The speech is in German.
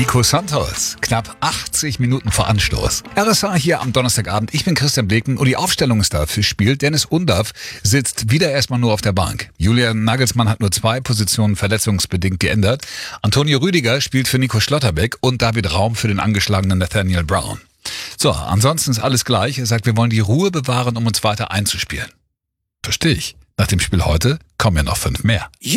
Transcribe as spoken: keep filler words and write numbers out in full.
Nico Santos, knapp achtzig Minuten vor Anstoß. R S A hier am Donnerstagabend. Ich bin Christian Bleken und die Aufstellung ist dafür spielt. Dennis Undaff sitzt wieder erstmal nur auf der Bank. Julian Nagelsmann hat nur zwei Positionen verletzungsbedingt geändert. Antonio Rüdiger spielt für Nico Schlotterbeck und David Raum für den angeschlagenen Nathaniel Brown. So, ansonsten ist alles gleich. Er sagt, wir wollen die Ruhe bewahren, um uns weiter einzuspielen. Verstehe ich. Nach dem Spiel heute kommen ja noch fünf mehr.